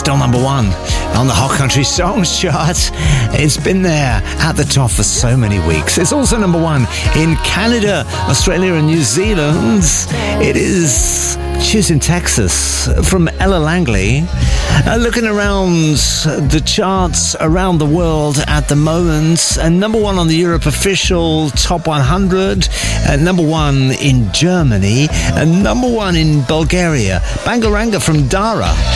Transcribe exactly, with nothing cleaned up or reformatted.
still number one on the Hot Country Songs chart. It's been there at the top for so many weeks. It's also number one in Canada, Australia and New Zealand. It is Choosing Texas from Ella Langley. Uh, looking around the charts around the world at the moment, uh, number one on the Europe Official Top one hundred, uh, number one in Germany, and number one in Bulgaria. Bangaranga from Dara.